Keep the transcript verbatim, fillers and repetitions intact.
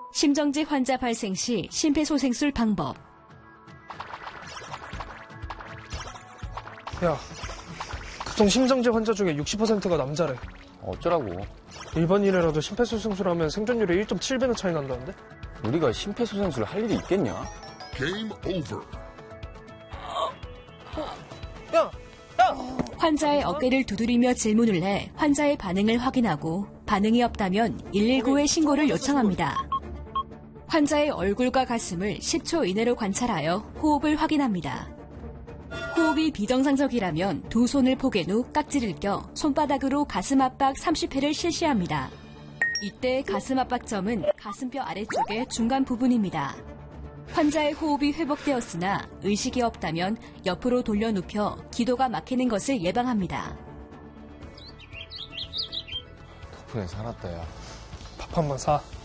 심정지 환자 발생 시 심폐소생술 방법. 야, 급성 심정지 환자 중에 육십 퍼센트가 남자래. 어쩌라고. 일반인이라도 심폐소생술하면 생존율이 일 점 칠 배나 차이 난다는데? 우리가 심폐소생술 할 일이 있겠냐? Game over. 야! 야! 환자의 어깨를 두드리며 질문을 해 환자의 반응을 확인하고 반응이 없다면 일일구에 신고를 요청합니다. 환자의 얼굴과 가슴을 십 초 이내로 관찰하여 호흡을 확인합니다. 호흡이 비정상적이라면 두 손을 포갠 후 깍지를 껴 손바닥으로 가슴 압박 삼십 회를 실시합니다. 이때 가슴 압박점은 가슴뼈 아래쪽의 중간 부분입니다. 환자의 호흡이 회복되었으나 의식이 없다면 옆으로 돌려 눕혀 기도가 막히는 것을 예방합니다. 덕분에 살았다, 야. 밥 한 번 사.